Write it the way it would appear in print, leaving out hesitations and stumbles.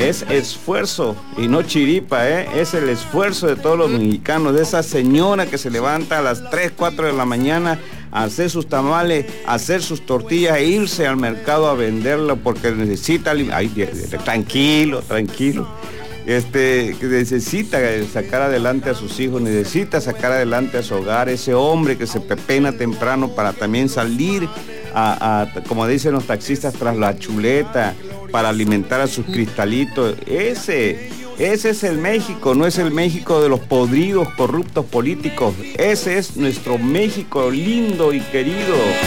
es esfuerzo y no chiripa, es el esfuerzo de todos los mexicanos, de esa señora que se levanta a las 3, 4 de la mañana a hacer sus tamales, a hacer sus tortillas e irse al mercado a venderlo porque necesita, tranquilo, que necesita sacar adelante a sus hijos, necesita sacar adelante a su hogar, ese hombre que se pepena temprano para también salir como dicen los taxistas, tras la chuleta, para alimentar a sus cristalitos. Ese es el México, no es el México de los podridos, corruptos políticos. Ese es nuestro México lindo y querido.